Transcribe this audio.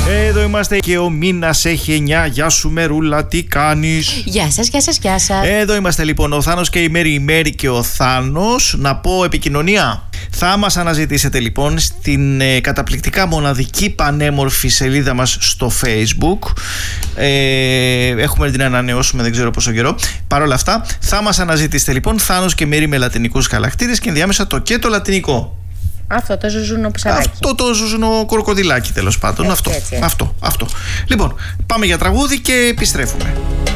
Εδώ είμαστε και ο μήνας έχει 9. Γεια σου Μερούλα, τι κάνεις? Γεια σας, γεια σας, γεια σας. Εδώ είμαστε λοιπόν, ο Θάνος και η Μέρη και ο Θάνος. Να πω επικοινωνία. Θα μας αναζητήσετε λοιπόν στην καταπληκτικά μοναδική πανέμορφη σελίδα μας στο Facebook. Έχουμε την ανανεώσουμε, δεν ξέρω πόσο καιρό. Παρ' όλα αυτά θα μας αναζητήσετε λοιπόν, Θάνος και Μέρη με λατινικούς χαρακτήρες και ενδιάμεσα το και το λατινικό. Αυτό το ζουζούνο ψαράκι. Αυτό το ζουζούνο κροκοδιλάκι τέλος πάντων. Έτσι. Αυτό. Λοιπόν, πάμε για τραγούδι και επιστρέφουμε.